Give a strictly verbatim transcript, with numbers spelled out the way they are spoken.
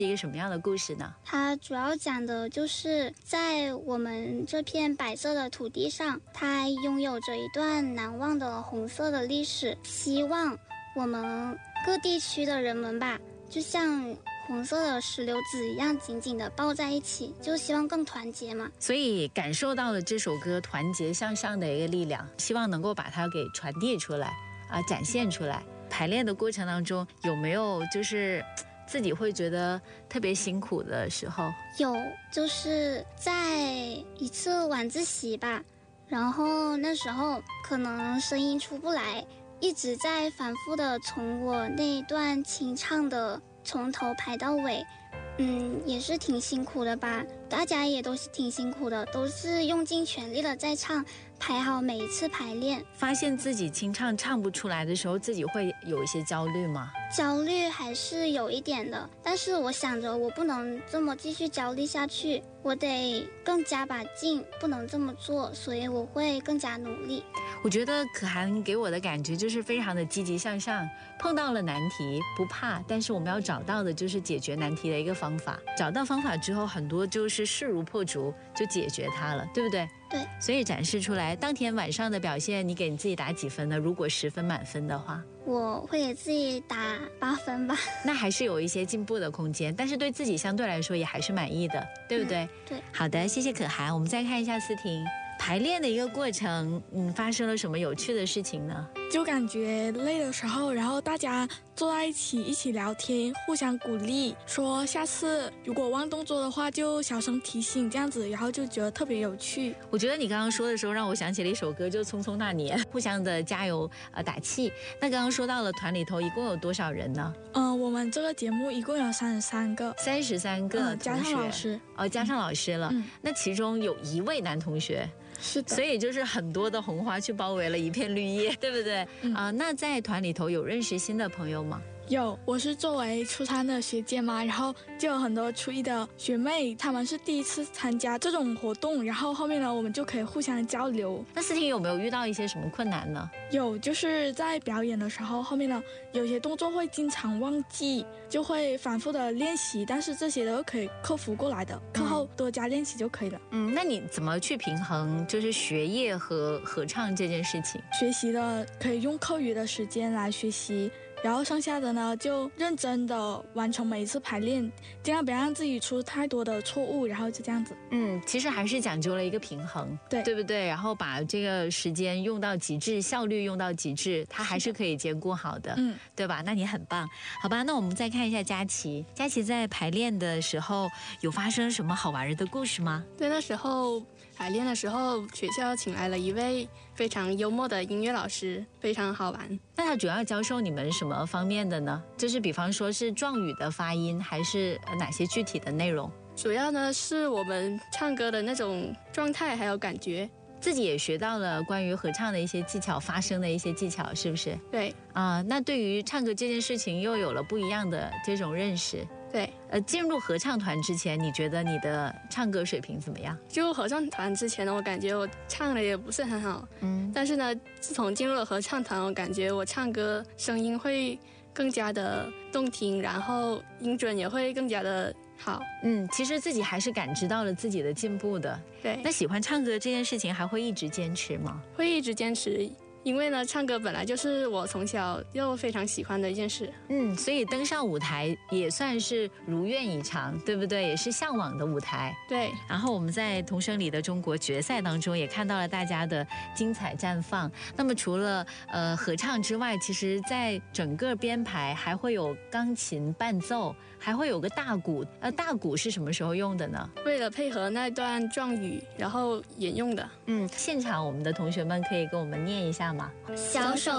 一个什么样的故事呢？ 它主要讲的就是在我们这片白色的土地上，它拥有着一段难忘的红色的历史。希望我们各地区的人们吧，就像红色的石榴籽一样紧紧的抱在一起，就希望更团结嘛。 所以感受到了这首歌团结向上的一个力量，希望能够把它给传递出来啊，展现出来。排练的过程当中有没有就是自己会觉得特别辛苦的时候？ 有，就是在一次晚自习吧，然后那时候可能声音出不来，一直在反复的从我那一段清唱的从头排到尾，嗯，也是挺辛苦的吧。大家也都是挺辛苦的，都是用尽全力的在唱，排好每一次排练。 发现自己清唱唱不出来的时候，自己会有一些焦虑吗？ 焦虑还是有一点的，但是我想着我不能这么继续焦虑下去，我得更加把劲，不能这么做，所以我会更加努力。 我觉得可涵给我的感觉就是非常的积极向上，碰到了难题不怕，但是我们要找到的就是解决难题的一个方法，找到方法之后很多就是势如破竹就解决它了，对不对？ 对， 所以展示出来当天晚上的表现，你给你自己打几分呢？如果十分满分的话， 我会给自己打八分吧。 那还是有一些进步的空间，但是对自己相对来说也还是满意的，对不对？ 嗯、对。 好的，谢谢可涵。我们再看一下思婷，排练的一个过程，嗯，发生了什么有趣的事情呢？ 就感觉累的时候，然后大家坐在一起一起聊天，互相鼓励，说下次如果忘动作的话就小声提醒这样子，然后就觉得特别有趣。 我觉得你刚刚说的时候让我想起了一首歌，就《匆匆那年》，互相的加油呃打气。那刚刚说到了团里头一共有多少人呢？ 嗯、呃，我们这个节目一共有三十三个， 三十三个同学、嗯、 加上老师哦，加上老师了、嗯、那其中有一位男同学， 是的， 所以就是很多的红花去包围了一片绿叶，对不对？啊、嗯呃，那在团里头有认识新的朋友吗？ 有，我是作为初三的学姐嘛，然后就有很多初一的学妹，她们是第一次参加这种活动，然后后面呢我们就可以互相交流。 那思婷有没有遇到一些什么困难呢？ 有，就是在表演的时候，后面呢有些动作会经常忘记，就会反复的练习，但是这些都可以克服过来的，课后多加练习就可以了。 嗯，那你怎么去平衡就是学业和合唱这件事情？ 学习的可以用课余的时间来学习，然后剩下的呢就认真的完成每一次排练，尽量别让自己出太多的错误，然后就这样子。 嗯，其实还是讲究了一个平衡， 对对不对？然后把这个时间用到极致，效率用到极致，它还是可以兼顾好的，嗯，对吧？那你很棒，好吧？那我们再看一下佳琪，佳琪在排练的时候有发生什么好玩的故事吗？ 对，那时候排练的时候，学校请来了一位非常幽默的音乐老师，非常好玩。 那他主要教授你们什么方面的呢？就是比方说是壮语的发音，还是哪些具体的内容？ 主要呢是我们唱歌的那种状态还有感觉。 自己也学到了关于合唱的一些技巧，发声的一些技巧，是不是？ 对啊、呃，那对于唱歌这件事情又有了不一样的这种认识。 对， 呃，进入合唱团之前，你觉得你的唱歌水平怎么样？ 就合唱团之前呢，我感觉我唱的也不是很好，嗯，但是呢，自从进入了合唱团，我感觉我唱歌声音会更加的动听，然后音准也会更加的好。 嗯，其实自己还是感知到了自己的进步的。 对， 那喜欢唱歌这件事情还会一直坚持吗？ 会一直坚持。因为呢，唱歌本来就是我从小就非常喜欢的一件事。 嗯，所以登上舞台也算是如愿以偿，对不对？也是向往的舞台。 对。 然后我们在童声里的中国决赛当中也看到了大家的精彩绽放。那么除了呃合唱之外，其实在整个编排还会有钢琴伴奏，还会有个大鼓。呃，大鼓是什么时候用的呢？ 为了配合那段壮语，然后演用的。 嗯，现场我们的同学们可以跟我们念一下吗？ 小手